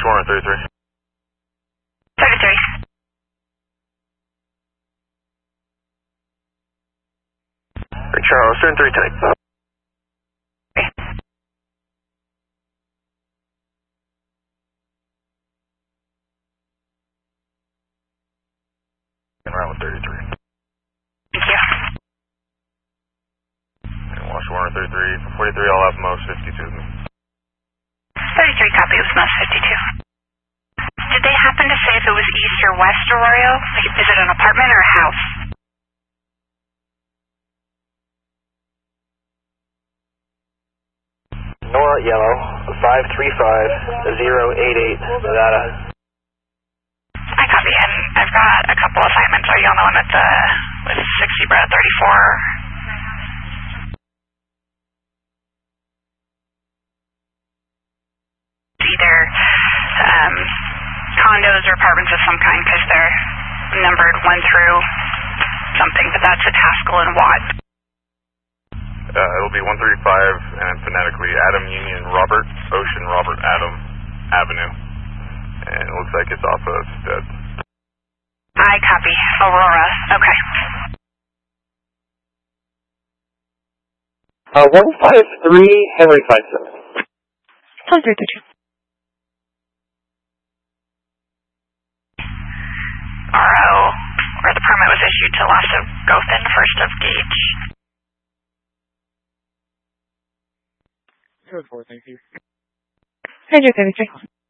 133. 33. Charles, 73 type. And route 33. Thank you. And watch 133. 43, I'll have most 52 with me. 33 copy with most 52. Did they happen to say if it was east or west Arroyo? Like, is it an apartment or a house? Nora Yellow, 535-088, Nevada. I copy, and I've got a couple assignments. Are you on the one with 60 Brad 34? Either condos or apartments of some kind, because they're numbered 1 through something, but that's at Haskell and Watt. It'll be 135 and phonetically Adam Union Robert Ocean Robert Adam Avenue. And it looks like it's off of Stead. I copy. Aurora. Okay. 153 Henry 57. 132. RO, where the permit was issued to last of Gothen, first of Gage. Good for, thank you. 133.